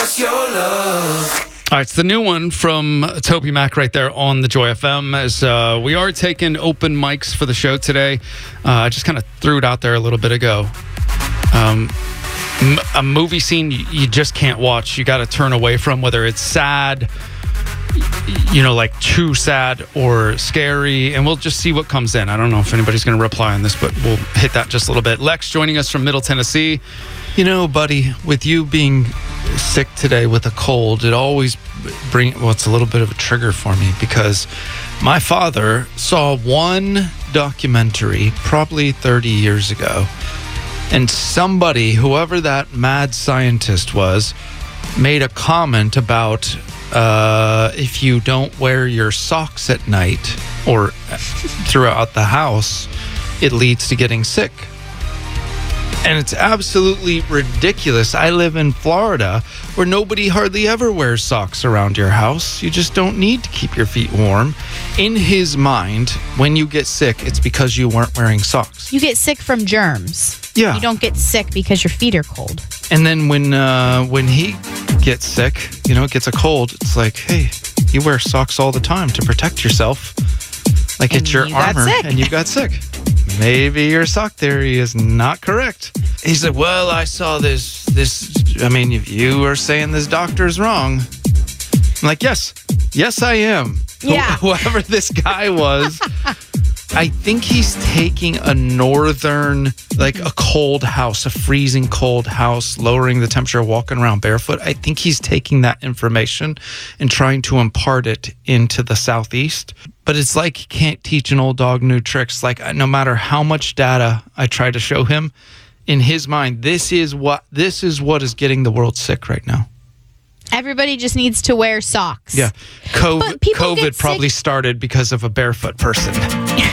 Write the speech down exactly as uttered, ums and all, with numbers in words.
What's your love? All right, it's the new one from Toby Mac right there on the Joy F M. As uh, we are taking open mics for the show today. Uh, I just kind of threw it out there a little bit ago. Um, m- a movie scene you, you just can't watch. You got to turn away from, whether it's sad, you know, like too sad or scary, and we'll just see what comes in. I don't know if anybody's going to reply on this, but we'll hit that just a little bit. Lex joining us from Middle Tennessee. You know, buddy, with you being sick today with a cold, it always bring well, it's a little bit of a trigger for me because my father saw one documentary probably thirty years ago, and somebody, whoever that mad scientist was, made a comment about uh, if you don't wear your socks at night or throughout the house, it leads to getting sick. And it's absolutely ridiculous. I live in Florida where nobody hardly ever wears socks around your house. You just don't need to keep your feet warm. In his mind, when you get sick, it's because you weren't wearing socks. You get sick from germs. Yeah. You don't get sick because your feet are cold. And then when uh, when he gets sick, you know, gets a cold, it's like, hey, you wear socks all the time to protect yourself. Like And it's your you got armor sick. and you got sick. Maybe your sock theory is not correct. He said, well, I saw this, this, I mean, if you are saying this doctor's wrong. I'm like, yes, yes, I am. Yeah. Wh- whoever this guy was, I think he's taking a northern, like a cold house, a freezing cold house, lowering the temperature, walking around barefoot. I think he's taking that information and trying to impart it into the southeast. But it's like you can't teach an old dog new tricks. Like no matter how much data I try to show him, in his mind, this is what this is what is getting the world sick right now. Everybody just needs to wear socks. Yeah, COVID, But people get COVID probably sick- started because of a barefoot person.